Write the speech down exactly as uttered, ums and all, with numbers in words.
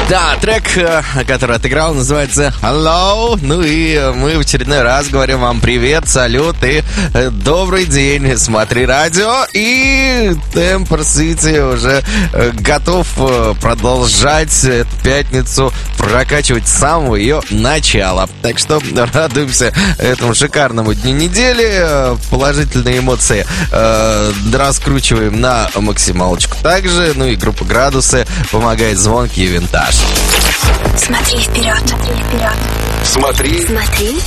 Да, трек, который отыграл, называется Hello. Ну и мы в очередной раз говорим вам привет, салют и добрый день. Смотри радио. И Темпер Сити уже готов продолжать эту пятницу прокачивать с самого ее начала. Так что радуемся этому шикарному дню недели. Положительные эмоции э, раскручиваем на максималочку также. Ну и группа «Градусы» помогает звонкий винтаж. Смотри вперед, смотри вперед. Смотри. Смотри